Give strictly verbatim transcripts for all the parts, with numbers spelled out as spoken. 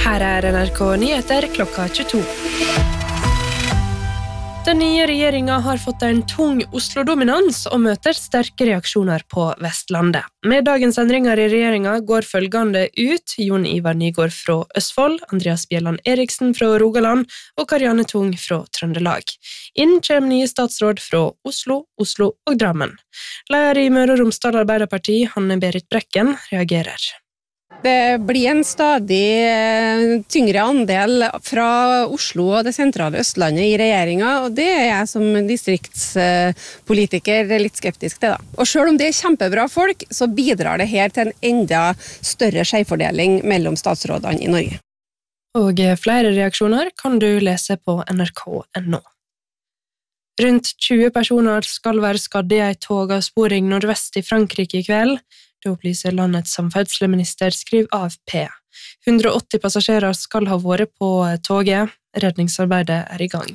Her er N R K Nyheter klokka tjueto. Den nye regjeringen har fått en tung Oslo-dominans og møter sterke reaksjoner på Vestlandet. Med dagens endringer i regjeringen går følgende ut: Jon Ivar Nygård fra Østfold, Andreas Bjelland Eriksen fra Rogaland og Karianne Tung fra Trøndelag. Inn kommer nye statsråd fra Oslo, Oslo og Drammen. Leder i Møre og Romsdal Arbeiderparti, Hanne Berit Brekken, reagerer. Det blir en stadig tyngre andel fra Oslo og det sentrale Østlandet i regjeringen, og det er jeg som distriktspolitiker litt skeptisk til. Da. Og selv om det er kjempebra folk, så bidrar det her til en enda større skjevfordeling mellom statsrådene i Norge. Og flere reaksjoner kan du lese på N R K punktum no. Rundt tjue personer skal være skadde i en togavsporing nordvest i Frankrike i kveld. Det opplyser landets samferdselsminister, skriver A F P. hundre og åtti passasjerer skal ha vært på toget. Redningsarbeidet er i gang.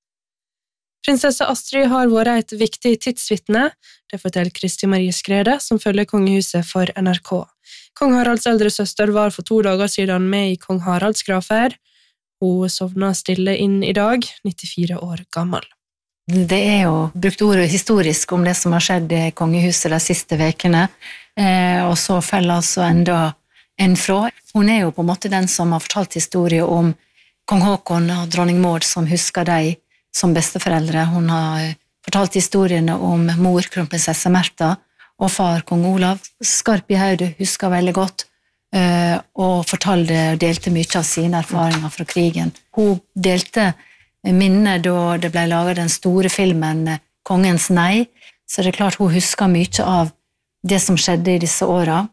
Prinsesse Astrid har vært et viktig tidsvitne. Det forteller Kristi Marie Skrede, som følger kongehuset for N R K. Kong Haralds eldre søster var for to dager siden med i kong Haralds gravferd. Hun sovnet stille inn i dag, nittifire år gammel. Det er jo brukt ordet historisk om det som har skjedd i kongehuset de siste vekene, eh, og så feller altså enda en fra. Hun er jo på en måte den som har fortalt historie om kong Håkon og dronning Maud, som husker deg som besteforeldre. Hun har fortalt historiene om mor, kronprinsesse Märtha, og far, kong Olav. Skarp i hodet, husker veldig godt, eh, og fortalte og delte mye av sine erfaringer fra krigen. Hun delte minne da det ble laget den store filmen Kongens Nei, så det er klart hun husker mye av det som skjedde i disse årene.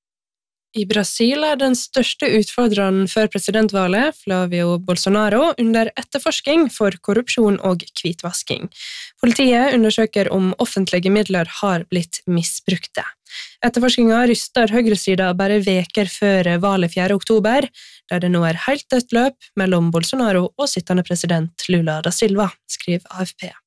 I Brasil er den største utfordreren før presidentvalget, Flavio Bolsonaro, under etterforsking for korrupsjon og hvitvasking. Politiet undersøker om offentlige midler har blitt misbrukte. Etterforskningen ryster høyresida bare veker før valget fjerde oktober, der det nå er helt dødt løp mellom Bolsonaro og sittende president Lula da Silva, skriver A F P.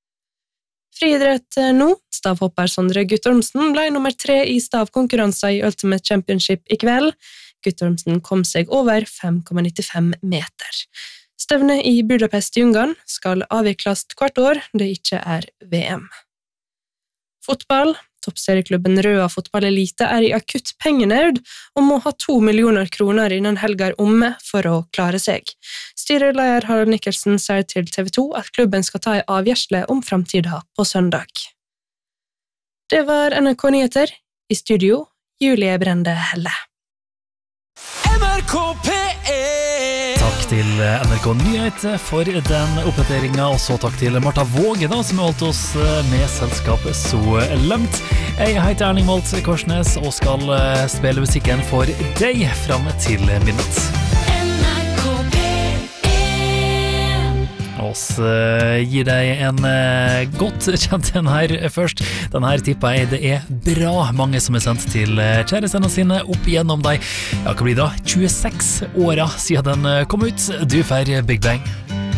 Friidrett nå. Stavhopper Sondre Guttormsen ble nummer tre i stavkonkurranser i Ultimate Championship i kveld. Guttormsen kom seg over fem komma nittifem meter. Stevnet i Budapest i Ungarn skal avvikles hvert år det ikke er V M. Fotball. Toppserieklubben Røa Fotball-elite er i akutt pengenød og må ha to millioner kroner innen helger omme for å klare seg. Styreleder Harald Nikkelsen sier til T V to at klubben skal ta en avgjørelse om fremtiden på søndag. Det var N R K Nyheter. I studio, Julie Brende Helle. N R K P ett. Takk til N R K Nyheter for den oppdateringen, og så takk til Martha Våge da, som har holdt oss med selskapet så langt. Jeg heter Erling Molt Korsnes og skal spille musikken for deg frem til midnatt. Og så gir deg en godt kjent en her først. Den her tipper jeg det er bra mange som er sendt til kjærestene sine opp gjennom deg. Ja, hva blir det da? tjueseks åra siden den kom ut. Du får Big Bang.